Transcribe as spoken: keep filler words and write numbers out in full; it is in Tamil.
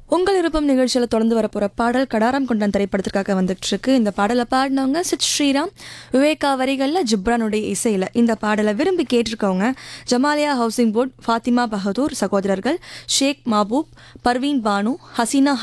உங்கள் விருப்பம் நிகழ்ச்சியில் தொடர்ந்து வரப்போகிற பாடல் கடாரம் கொண்டான் திரைப்படத்திற்காக வந்துட்டு இருக்கு. இந்த பாடலை பாடினவங்க சித் ஸ்ரீராம், விவேகா வரிகளில், ஜிப்ரானுடைய இசையில். இந்த பாடலை விரும்பி கேட்டிருக்கவங்க ஜமாலியா ஹவுசிங் போர்ட், ஃபாத்திமா பகதூர் சகோதரர்கள், ஷேக் மாபூப், பர்வீன் பானு, ஹசீனா